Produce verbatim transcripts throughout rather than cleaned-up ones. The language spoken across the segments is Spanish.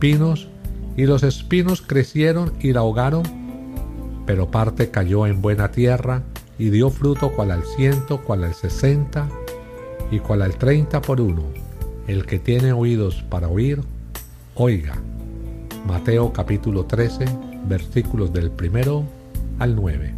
espinos, y los espinos crecieron y la ahogaron, pero parte cayó en buena tierra, y dio fruto cual al ciento, cual al sesenta, y cual al treinta por uno. El que tiene oídos para oír, oiga. Mateo capítulo trece, versículos del primero al nueve.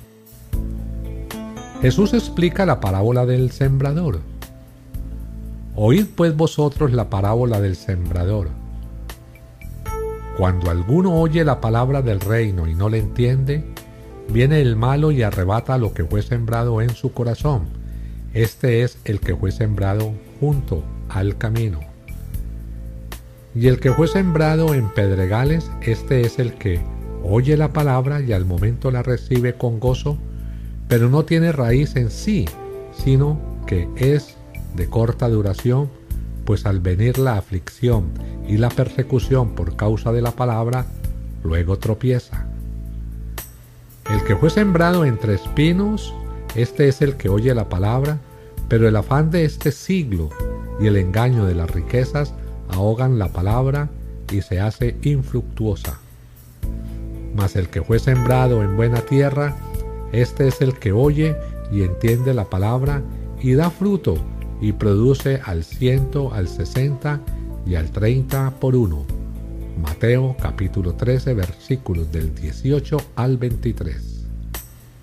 Jesús explica la parábola del sembrador. Oíd pues vosotros la parábola del sembrador. Cuando alguno oye la palabra del reino y no le entiende, viene el malo y arrebata lo que fue sembrado en su corazón. Este es el que fue sembrado junto al camino. Y el que fue sembrado en pedregales, este es el que oye la palabra y al momento la recibe con gozo, pero no tiene raíz en sí, sino que es de corta duración, pues al venir la aflicción y la persecución por causa de la palabra, luego tropieza. El que fue sembrado entre espinos, este es el que oye la palabra, pero el afán de este siglo y el engaño de las riquezas ahogan la palabra y se hace infructuosa. Mas el que fue sembrado en buena tierra, este es el que oye y entiende la palabra y da fruto y produce al ciento, al sesenta y al treinta por uno. Mateo capítulo trece, versículos del dieciocho al veintitrés.